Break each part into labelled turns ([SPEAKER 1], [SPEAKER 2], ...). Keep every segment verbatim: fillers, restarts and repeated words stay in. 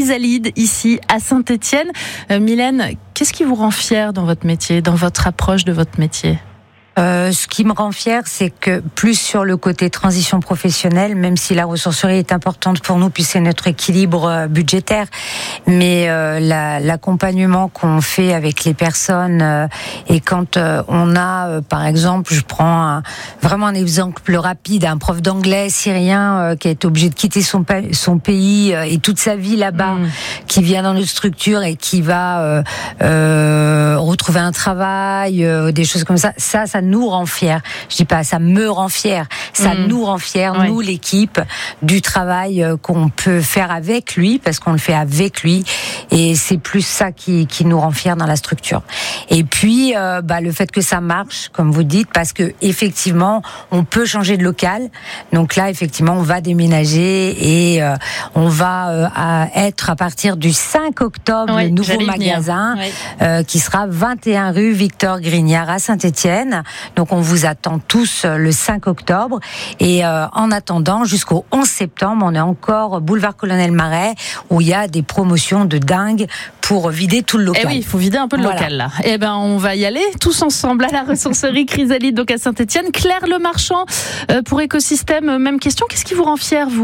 [SPEAKER 1] Chrysalide, ici à Saint-Étienne. Euh, Mylène, qu'est-ce qui vous rend fière dans votre métier, dans votre approche de votre métier ?
[SPEAKER 2] Euh, ce qui me rend fière, c'est que plus sur le côté transition professionnelle, même si la ressourcerie est importante pour nous, puisque c'est notre équilibre budgétaire, mais euh, la, l'accompagnement qu'on fait avec les personnes, euh, et quand euh, on a, euh, par exemple, je prends un, vraiment un exemple rapide, un prof d'anglais syrien euh, qui a été obligé de quitter son, son pays euh, et toute sa vie là-bas, mmh. qui vient dans notre structure et qui va euh, euh, retrouver un travail, euh, des choses comme ça, ça, ça nous rend fiers. Je dis pas ça me rend fier, ça mmh. nous rend fiers, oui. nous l'équipe, du travail qu'on peut faire avec lui, parce qu'on le fait avec lui, et c'est plus ça qui, qui nous rend fiers dans la structure. Et puis euh, bah, le fait que ça marche, comme vous dites, parce que effectivement on peut changer de local. Donc là effectivement on va déménager et euh, on va euh, à être à partir du cinq octobre oui, le nouveau magasin oui. euh, qui sera vingt et un rue Victor Grignard à Saint-Étienne. Donc on vous attend tous le cinq octobre, et euh, en attendant jusqu'au onze septembre, on est encore boulevard Colonel Marais, où il y a des promotions de dingue pour vider tout le local.
[SPEAKER 1] Eh oui, il faut vider un peu le voilà. local là. Eh ben on va y aller tous ensemble à la ressourcerie Chrysalide, donc à Saint-Étienne. Claire Lemarchand euh, pour Écosystème, même question. Qu'est-ce qui vous rend fière, vous ?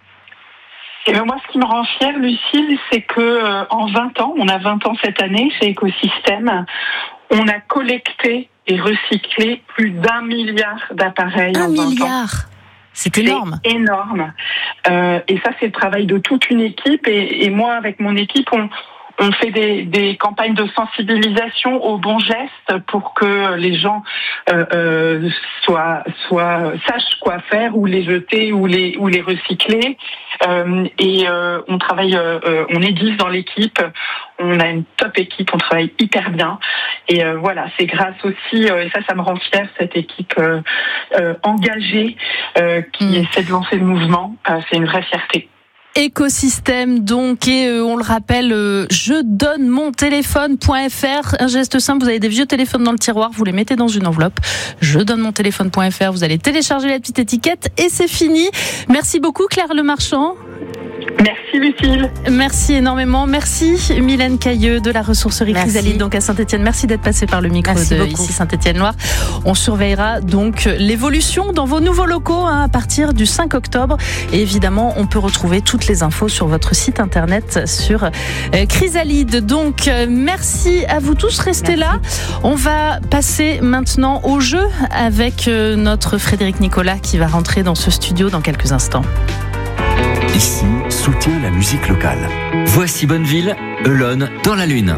[SPEAKER 3] Et ben moi, ce qui me rend fière, Lucille, c'est que euh, en vingt ans, on a vingt ans cette année chez Écosystème, on a collecté et recyclé plus d'un milliard d'appareils
[SPEAKER 1] un
[SPEAKER 3] en vingt
[SPEAKER 1] milliard.
[SPEAKER 3] ans.
[SPEAKER 1] C'est énorme.
[SPEAKER 3] C'est énorme. Euh, et ça, c'est le travail de toute une équipe. Et, et moi, avec mon équipe, on, on fait des, des campagnes de sensibilisation aux bons gestes pour que les gens euh, euh, soient, soient, sachent quoi faire, ou les jeter, ou les, ou les recycler. Euh, et euh, on travaille, euh, on est dix dans l'équipe. On a une top équipe, on travaille hyper bien. Et euh, voilà, c'est grâce aussi, euh, et ça, ça me rend fière, cette équipe euh, euh, engagée euh, qui mmh. essaie de lancer le mouvement. Euh, c'est une vraie fierté.
[SPEAKER 1] Écosystème donc, et euh, on le rappelle, euh, je donne mon téléphone point f r, un geste simple, vous avez des vieux téléphones dans le tiroir, vous les mettez dans une enveloppe, je donne mon téléphone point f r, vous allez télécharger la petite étiquette et c'est fini. Merci beaucoup Claire Lemarchand.
[SPEAKER 3] Merci Lucille.
[SPEAKER 1] Merci énormément. Merci Mylène Cailleux de la ressourcerie Chrysalide, donc à Saint-Étienne. Merci d'être passée par le micro Merci de beaucoup. Ici Saint-Étienne-Loire. On surveillera donc l'évolution dans vos nouveaux locaux hein, à partir du cinq octobre. Et évidemment, on peut retrouver toutes les infos sur votre site internet sur euh, Chrysalide. Donc euh, merci à vous tous. Restez merci. Là. On va passer maintenant au jeu avec euh, notre Frédéric Nicolas qui va rentrer dans ce studio dans quelques instants.
[SPEAKER 4] Ici, soutient la musique locale. Voici Bonneville, Elone dans la lune.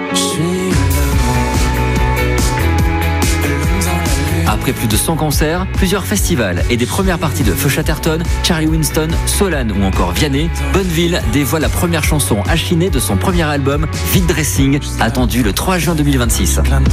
[SPEAKER 4] Après plus de cent concerts, plusieurs festivals et des premières parties de Feu Chatterton, Charlie Winston, Solane ou encore Vianney, Bonneville dévoile la première chanson achinée de son premier album, Vide Dressing, attendu le trois juin deux mille vingt-six.